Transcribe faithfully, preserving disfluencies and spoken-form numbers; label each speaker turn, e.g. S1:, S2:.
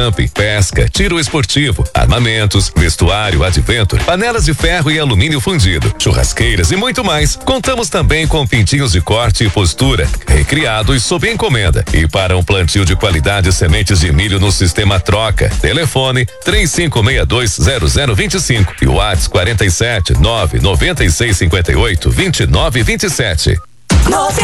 S1: camping, pesca, tiro esportivo, armamentos, vestuário, adventure, panelas de ferro e alumínio fundido, churrasqueiras e muito mais. Contamos também com pintinhos de corte e postura, recriados sob encomenda. E para um plantio de qualidade, sementes de milho no sistema troca. Telefone três cinco seis dois zero zero dois cinco e o WhatsApp quarenta e sete nove noventa e seis cinquenta e oito vinte e nove vinte e sete.
S2: noventa